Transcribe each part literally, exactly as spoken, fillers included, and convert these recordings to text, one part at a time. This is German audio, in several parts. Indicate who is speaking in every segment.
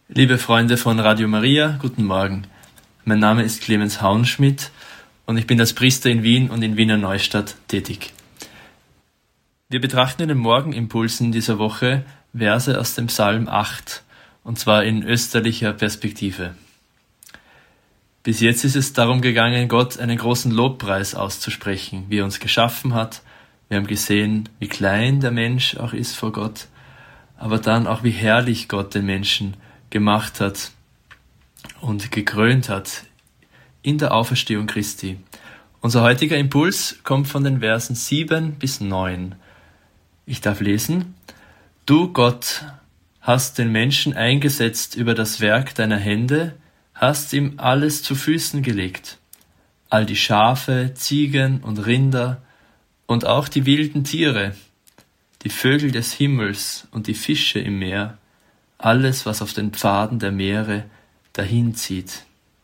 Speaker 1: Liebe Freunde von Radio Maria, guten Morgen. Mein Name ist Clemens Hauenschmidt und ich bin als Priester in Wien und in Wiener Neustadt tätig. Wir betrachten in den Morgenimpulsen dieser Woche Verse aus dem Psalm acht, und zwar in österlicher Perspektive. Bis jetzt ist es darum gegangen, Gott einen großen Lobpreis auszusprechen, wie er uns geschaffen hat. Wir haben gesehen, wie klein der Mensch auch ist vor Gott, aber dann auch, wie herrlich Gott den Menschen gemacht hat und gekrönt hat in der Auferstehung Christi. Unser heutiger Impuls kommt von den Versen sieben bis neun. Ich darf lesen: Du, Gott, hast den Menschen eingesetzt über das Werk deiner Hände, hast ihm alles zu Füßen gelegt. All die Schafe, Ziegen und Rinder und auch die wilden Tiere, die Vögel des Himmels und die Fische im Meer, alles, was auf den Pfaden der Meere dahinzieht.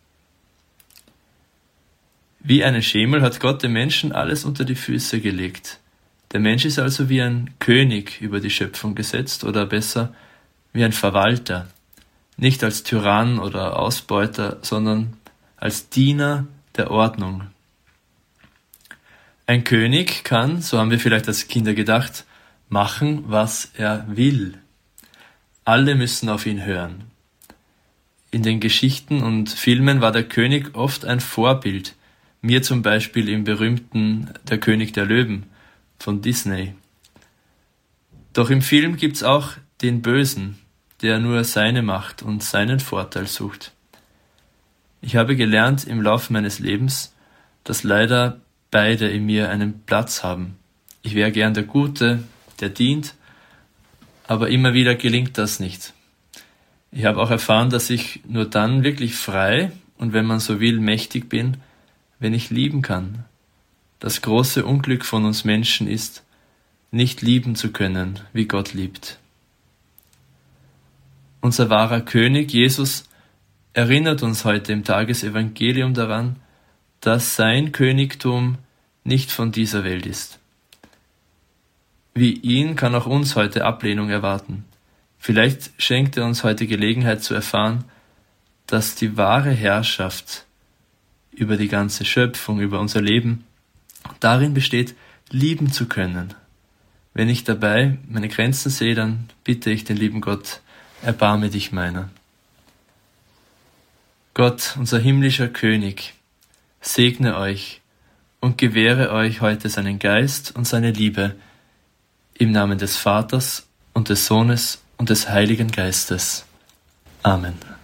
Speaker 1: Wie einen Schemel hat Gott dem Menschen alles unter die Füße gelegt. Der Mensch ist also wie ein König über die Schöpfung gesetzt, oder besser, wie ein Verwalter. Nicht als Tyrann oder Ausbeuter, sondern als Diener der Ordnung. Ein König kann, so haben wir vielleicht als Kinder gedacht, machen, was er will. Alle müssen auf ihn hören. In den Geschichten und Filmen war der König oft ein Vorbild. Mir zum Beispiel im berühmten Der König der Löwen von Disney. Doch im Film gibt's auch den Bösen, der nur seine Macht und seinen Vorteil sucht. Ich habe gelernt im Laufe meines Lebens, dass leider beide in mir einen Platz haben. Ich wäre gern der Gute, der dient, aber immer wieder gelingt das nicht. Ich habe auch erfahren, dass ich nur dann wirklich frei und, wenn man so will, mächtig bin, wenn ich lieben kann. Das große Unglück von uns Menschen ist, nicht lieben zu können, wie Gott liebt. Unser wahrer König, Jesus, erinnert uns heute im Tagesevangelium daran, dass sein Königtum nicht von dieser Welt ist. Wie ihn kann auch uns heute Ablehnung erwarten. Vielleicht schenkt er uns heute Gelegenheit zu erfahren, dass die wahre Herrschaft über die ganze Schöpfung, über unser Leben, darin besteht, lieben zu können. Wenn ich dabei meine Grenzen sehe, dann bitte ich den lieben Gott, erbarme dich meiner. Gott, unser himmlischer König, segne euch und gewähre euch heute seinen Geist und seine Liebe, im Namen des Vaters und des Sohnes und des Heiligen Geistes. Amen.